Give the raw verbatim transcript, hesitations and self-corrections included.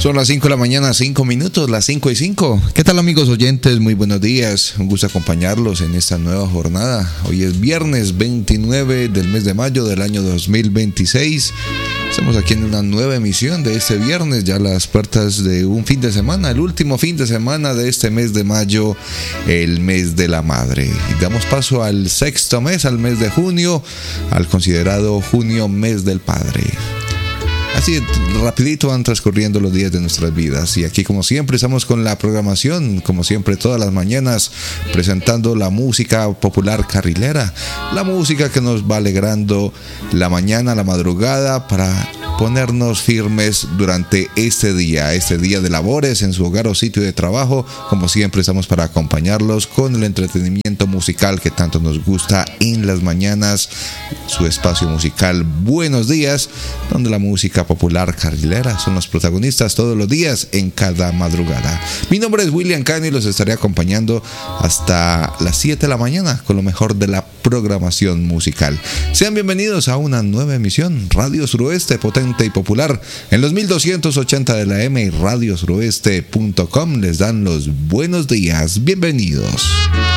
Son las cinco de la mañana, cinco minutos, las cinco y cinco. ¿Qué tal, amigos oyentes? Muy buenos días. Un gusto acompañarlos en esta nueva jornada. Hoy es viernes veintinueve del mes de mayo del año dos mil veintiséis. Estamos aquí en una nueva emisión de este viernes, ya a las puertas de un fin de semana, el último fin de semana de este mes de mayo, el mes de la madre. Y damos paso al sexto mes, al mes de junio, al considerado junio mes del padre. Así rapidito van transcurriendo los días de nuestras vidas y aquí como siempre estamos con la programación, como siempre todas las mañanas presentando la música popular carrilera, la música que nos va alegrando la mañana, la madrugada para ponernos firmes durante este día, este día de labores en su hogar o sitio de trabajo. Como siempre estamos para acompañarlos con el entretenimiento musical que tanto nos gusta en las mañanas, su espacio musical Buenos Días, donde la música popular carrilera son los protagonistas todos los días en cada madrugada. Mi nombre es William Cano y los estaré acompañando hasta las siete de la mañana con lo mejor de la programación musical. Sean bienvenidos a una nueva emisión Radio Suroeste, potente y popular en los mil doscientos ochenta de la M y radio suroeste punto com. Les dan los buenos días. Bienvenidos.